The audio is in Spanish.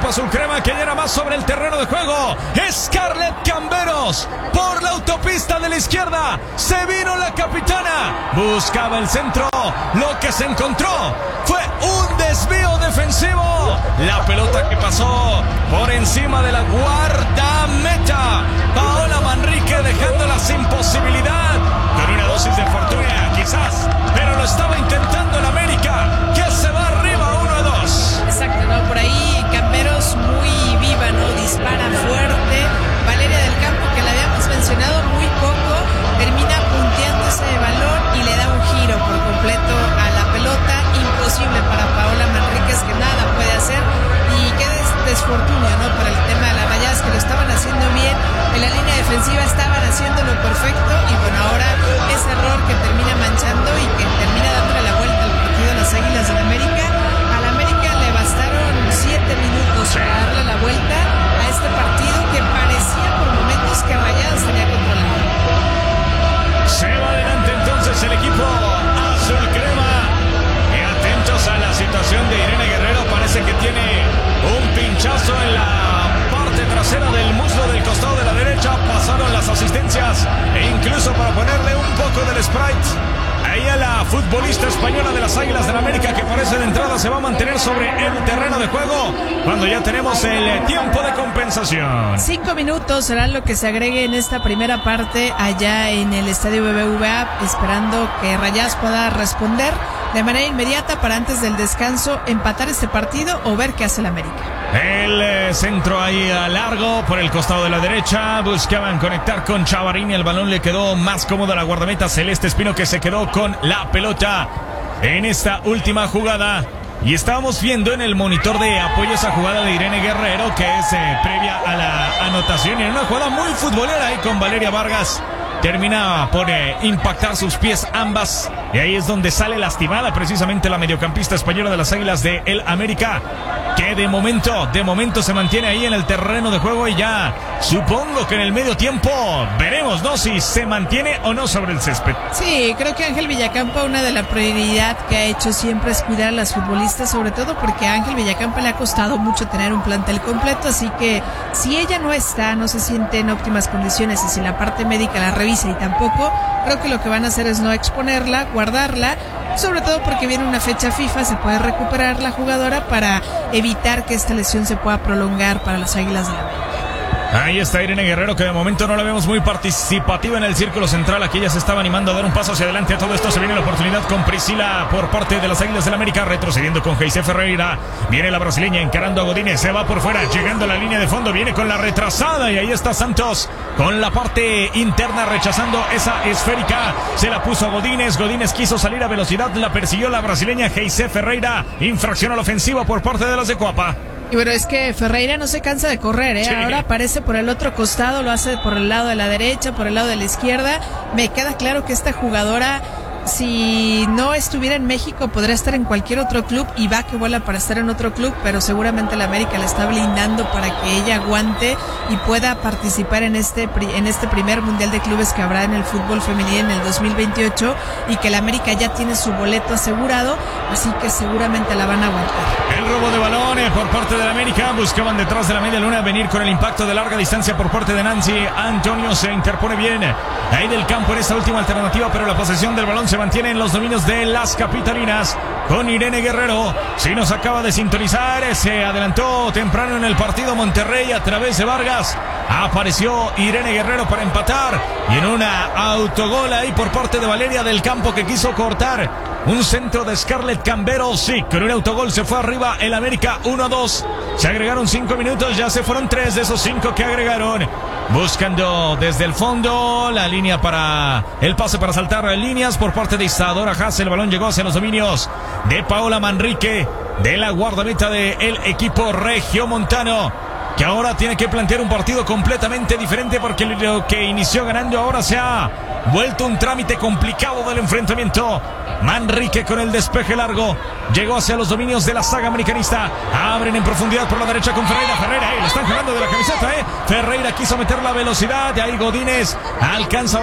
equipo azul crema que llena más sobre el terreno de juego. Scarlett Camberos por la autopista de la izquierda. Se vino la capitana. Buscaba el centro. Lo que se encontró fue un desvío defensivo. La pelota que pasó por encima de la guardameta. Paola Manrique dejándola sin posibilidad. Con una dosis de fortuna, quizás. Pero lo estaba intentando el América, que se va arriba 1-2. Exacto, ¿no? Por ahí Camberos muy viva, ¿no? Dispara fuerte. Valeria del Campo, que la habíamos mencionado muy poco, termina punteando ese balón y le da un giro por completo a la pelota. Imposible para Paola Manríquez, que nada puede hacer. Y qué desfortuna, ¿no? Para el tema de las Rayadas, que lo estaban haciendo bien. En la línea defensiva estaban haciéndolo perfecto. Y bueno, ahora ese error que termina manchando y que termina dándole la vuelta al partido a las Águilas del América. A la América le bastaron 7 minutos para darle la vuelta a este partido que parecía por momentos que Rayadas tenía controlado. Se va adelante entonces el equipo azul crema. Y atentos a la situación de Irene Guerrero. Parece que tiene un pinchazo en la parte trasera del muslo del costado de la derecha. Pasaron las asistencias e incluso para ponerle un poco del Sprite ahí a la futbolista española de las Águilas del América, que parece de entrada se va a mantener sobre el terreno de juego cuando ya tenemos el tiempo de compensación. 5 minutos será lo que se agregue en esta primera parte allá en el estadio BBVA, esperando que Rayadas pueda responder de manera inmediata para antes del descanso empatar este partido o ver qué hace el América. El centro ahí a largo por el costado de la derecha. Buscaban conectar con Chavarini. El balón le quedó más cómodo a la guardameta Celeste Espino, que se quedó con la pelota en esta última jugada. Y estábamos viendo en el monitor de apoyo esa jugada de Irene Guerrero, que es previa a la anotación. Y en una jugada muy futbolera ahí con Valeria Vargas. Termina por impactar sus pies ambas. Y ahí es donde sale lastimada precisamente la mediocampista española de las Águilas de el América, que de momento se mantiene ahí en el terreno de juego. Y ya supongo que en el medio tiempo veremos, ¿no? Si se mantiene o no sobre el césped. Sí, creo que Ángel Villacampa, una de las prioridades que ha hecho siempre es cuidar a las futbolistas, sobre todo porque a Ángel Villacampa le ha costado mucho tener un plantel completo, así que si ella no está, no se siente en óptimas condiciones y si la parte médica la revisa y tampoco, creo que lo que van a hacer es no exponerla, guardarla, sobre todo porque viene una fecha FIFA, se puede recuperar la jugadora para evitar que esta lesión se pueda prolongar para las Águilas de la América. Ahí está Irene Guerrero, que de momento no la vemos muy participativa en el círculo central. Aquí ella se estaba animando a dar un paso hacia adelante. A todo esto se viene la oportunidad con Priscila por parte de las Águilas del América, retrocediendo con Geise Ferreira. Viene la brasileña encarando a Godínez, se va por fuera, llegando a la línea de fondo, viene con la retrasada y ahí está Santos con la parte interna rechazando esa esférica. Se la puso a Godínez, Godínez quiso salir a velocidad, la persiguió la brasileña Geise Ferreira. Infracción a la ofensiva por parte de las de Coapa. Y bueno, es que Ferreira no se cansa de correr, ¿eh? Sí. Ahora aparece por el otro costado, lo hace por el lado de la derecha, por el lado de la izquierda. Me queda claro que esta jugadora, si no estuviera en México, podría estar en cualquier otro club y va que vuela para estar en otro club, pero seguramente la América la está blindando para que ella aguante y pueda participar en este primer Mundial de Clubes que habrá en el fútbol femenino en el 2028 y que la América ya tiene su boleto asegurado, así que seguramente la van a aguantar. El robo de balones por parte de la América, buscaban detrás de la media luna venir con el impacto de larga distancia por parte de Nancy. Antonio se interpone bien ahí del campo en esta última alternativa, pero la posesión del balón se mantiene en los dominios de las capitalinas con Irene Guerrero. Si nos acaba de sintonizar, se adelantó temprano en el partido Monterrey a través de Vargas. Apareció Irene Guerrero para empatar y en una autogol ahí por parte de Valeria del Campo, que quiso cortar un centro de Scarlett Camberos. Sí, con un autogol se fue arriba el América 1-2. Se agregaron 5 minutos, ya se fueron 3 de esos 5 que agregaron. Buscando desde el fondo la línea para el pase para saltar líneas por parte de Isadora Haas. El balón llegó hacia los dominios de Paola Manrique, de la guardameta del equipo regiomontano, que ahora tiene que plantear un partido completamente diferente porque lo que inició ganando ahora se ha vuelto un trámite complicado del enfrentamiento. Manrique con el despeje largo llegó hacia los dominios de la saga americanista. Abren en profundidad por la derecha con Ferreira. Ferreira, le están jalando de la camiseta, Ferreira quiso meter la velocidad, de ahí Godínez alcanza